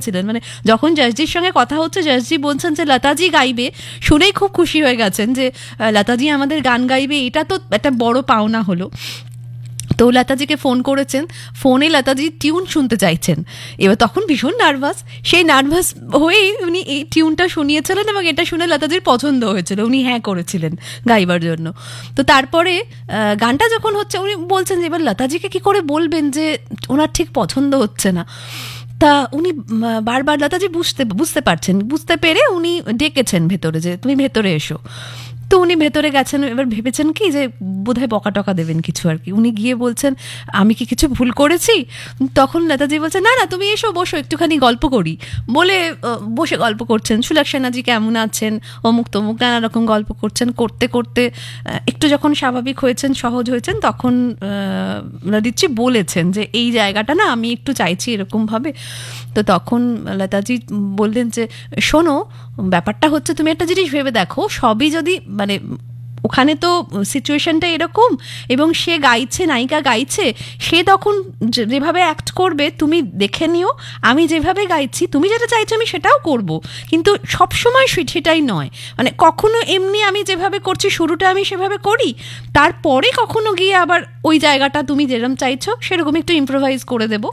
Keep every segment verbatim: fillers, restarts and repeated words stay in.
বলেছিলেন, মানে যখন জয়সজির সঙ্গে কথা হচ্ছে জয়সজি বলছেন যে লতাজি গাইবে, শুনেই খুব খুশি হয়ে গেছেন যে লতাজি আমাদের গান গাইবে, এটা তো একটা বড় পাওনা হলো। তো লতাজিকে ফোন করেছেন, ফোনে লতাজি টিউন শুনতে চাইছেন, এবার তখন ভীষণ নার্ভাস, সেই নার্ভাস হয়েই উনি এই টিউনটা শুনিয়েছিলেন এবং এটা শুনে লতাজির পছন্দ হয়েছিল, উনি হ্যাঁ করেছিলেন গাইবার জন্য। তো তারপরে গানটা যখন হচ্ছে উনি বলছেন যে এবার লতাজিকে কী করে বলবেন যে ওনার ঠিক পছন্দ হচ্ছে না। তা উনি বারবার লতাজি বুঝতে বুঝতে পারছেন, বুঝতে পেরে উনি ডেকেছেন ভেতরে যে তুমি ভেতরে এসো। তো উনি ভেতরে গেছেন, এবার ভেবেছেন কি যে বোধহয় বকা টকা দেবেন কিছু আর কি। উনি গিয়ে বলছেন আমি কি কিছু ভুল করেছি? তখন লতাজি বলছেন না না তুমি এসো বসো একটুখানি গল্প করি, বলে বসে গল্প করছেন সুলক্ষণাজি কেমন আছেন অমুক তমুক নানা রকম গল্প করছেন। করতে করতে একটু যখন স্বাভাবিক হয়েছেন, সহজ হয়েছেন, তখন লতাজি বলেছেন যে এই জায়গাটা না আমি একটু চাইছি এরকমভাবে। তো তখন লতাজি বললেন যে শোনো, ব্যাপারটা হচ্ছে তুমি একটা জিনিস ভেবে দেখো, সবই যদি মানে ওখানে তো সিচুয়েশনটা এরকম এবং সে গাইছে, নায়িকা গাইছে, সে তখন যেভাবে অ্যাক্ট করবে তুমি দেখে নিও, আমি যেভাবে গাইছি তুমি যেটা চাইছো আমি সেটাও করব, কিন্তু সবসময় সেটাই নয়, মানে কখনো এমনি আমি যেভাবে করছি শুরুটা আমি সেভাবে করি, তারপরে কখনো গিয়ে আবার ওই জায়গাটা তুমি যেরকম চাইছো সেরকম একটু ইম্প্রোভাইজ করে দেব।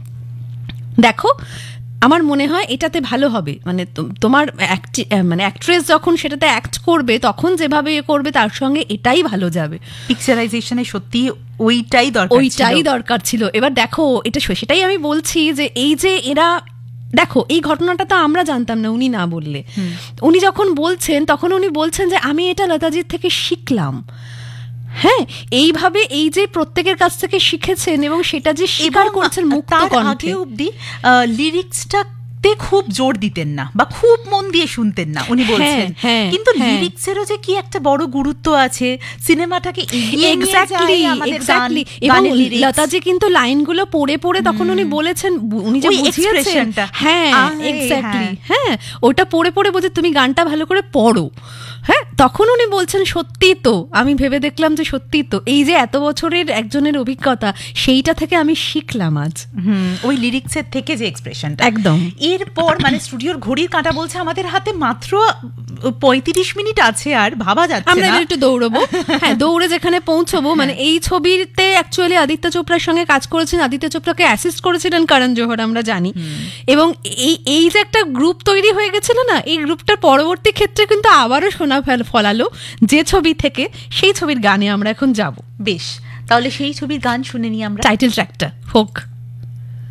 দেখো আমার মনে হয় এটাতে ভালো হবে, মানে তোমার মানে অ্যাক্ট্রেস যখন সেটাতে অ্যাক্ট করবে তখন যেভাবে এ করবে তার সঙ্গে এটাই ভালো যাবে। পিকচারাইজেশনে সত্যি ওইটাই দরকার ওইটাই দরকার ছিল। এবার দেখো এটা সেটাই আমি বলছি যে এই যে এরা দেখো এই ঘটনাটা তো আমরা জানতাম না উনি না বললে, উনি যখন বলছেন তখন উনি বলছেন যে আমি এটা লতাজির থেকে শিখলাম। হ্যাঁ, এইভাবে এই যে প্রত্যেকের কাছ থেকে শিখেছেন এবং সেটা যে স্বীকার করছেন মুক্ত কণ্ঠে। অবধি লিরিক্সটা খুব জোর দিতেন না বা খুব মন দিয়ে শুনতেন না উনি বলছেন, কিন্তু লিরিক্সেরও যে কি একটা বড় গুরুত্ব আছে, সিনেমাটাকে এগিয়ে নিয়ে যায় আমাদের গান। এবং লতাজি কিন্তু লাইনগুলো পড়ে পড়ে তখন উনি বলেছেন, উনি যে বুঝিয়েছেন, হ্যাঁ এক্স্যাক্টলি, হ্যাঁ ওটা পড়ে পড়ে বলছে তুমি গানটা ভালো করে পড়ো। হ্যাঁ, তখন উনি বলছেন সত্যি তো, আমি ভেবে দেখলাম যে সত্যি তো এই যে এত বছরের একজনের অভিজ্ঞতা সেইটা থেকে আমি শিখলাম আজ। হুম, ওই লিরিক্সের থেকে যে এক্সপ্রেশনটা একদম। এরপর মানে স্টুডিওর ঘড়ির কাঁটা বলছে আমাদের হাতে মাত্র পঁয়ত্রিশ মিনিট আছে, আর ভাবা যাচ্ছে আমরা একটু দৌড়বো। হ্যাঁ, দৌড়ে যেখানে পৌঁছবো, মানে এই ছবিতে অ্যাকচুয়ালি আদিত্য চোপড়ার সঙ্গে কাজ করেছেন, আদিত্য চোপড়াকে অ্যাসিস্ট করেছিলেন করণ জোহর আমরা জানি, এবং এই এই যে একটা গ্রুপ তৈরি হয়ে গেছিল না, এই গ্রুপটার পরবর্তী ক্ষেত্রে কিন্তু আবারও শোনা ফলালো যে ছবি থেকে, সেই ছবির গানে আমরা এখন যাব। বেশ, তাহলে সেই ছবির গান শুনে নিই আমরা। টাইটেল ট্র্যাকটা হোক।